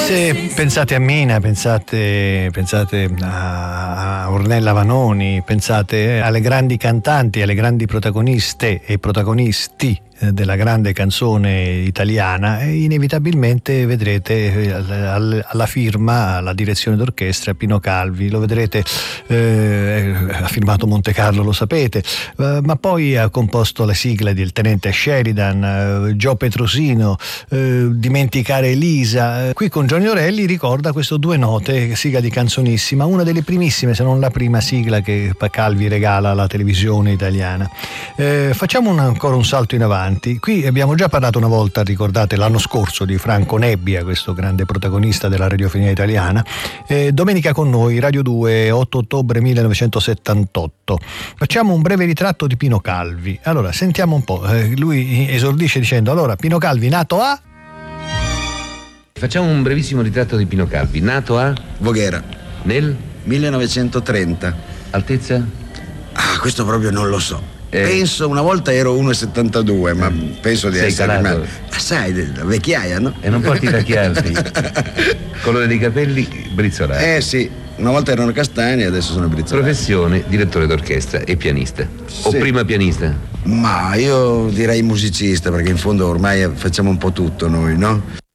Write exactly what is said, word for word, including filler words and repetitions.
Se pensate a Mina, pensate, pensate a Ornella Vanoni, pensate alle grandi cantanti, alle grandi protagoniste e protagonisti della grande canzone italiana, e inevitabilmente vedrete alla firma, alla direzione d'orchestra Pino Calvi. Lo vedrete, eh, ha firmato Monte Carlo, lo sapete, eh, ma poi ha composto la sigla del Tenente Sheridan, eh, Gio Petrosino, eh, Dimenticare Elisa. Qui con Gianni Orelli ricorda questo Due Note, sigla di canzonissima, una delle primissime, se non la prima sigla che Calvi regala alla televisione italiana. Eh, facciamo un, ancora un salto in avanti. Qui abbiamo già parlato una volta, ricordate, l'anno scorso, di Franco Nebbia, questo grande protagonista della radiofonia italiana. Eh, domenica con noi, Radio due, otto ottobre millenovecentosettantotto. Facciamo un breve ritratto di Pino Calvi. Allora, sentiamo un po'. Eh, lui esordisce dicendo: allora, Pino Calvi nato a... Facciamo un brevissimo ritratto di Pino Calvi. Nato a... Voghera. Nel? millenovecentotrenta. Altezza? Ah, questo proprio non lo so. Eh. Penso, una volta ero uno virgola settantadue, ma penso di Sei essere calato. rimasto. Ma sai, la vecchiaia, no? E non porti tacchi alti. Colore dei capelli brizzolati. Eh sì, una volta erano castani, adesso sono brizzolati. Professione: direttore d'orchestra e pianista. O Sì. prima pianista? Ma io direi musicista, perché in fondo ormai facciamo un po' tutto noi, no?